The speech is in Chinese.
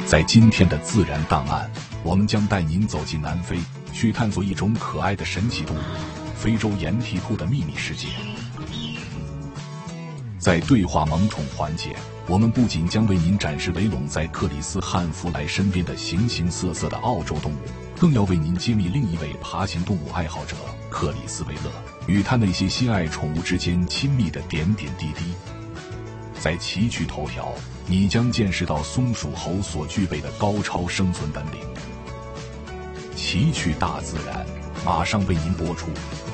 在今天的自然档案，我们将带您走进南非，去探索一种可爱的神奇动物——非洲岩蹄兔的秘密世界。在对话萌宠环节，我们不仅将为您展示围拢在克里斯汉弗莱身边的形形色色的澳洲动物，更要为您揭秘另一位爬行动物爱好者克里斯维勒与他那些心爱宠物之间亲密的点点滴滴。在奇趣头条，你将见识到松鼠猴所具备的高超生存本领。奇趣大自然，马上为您播出。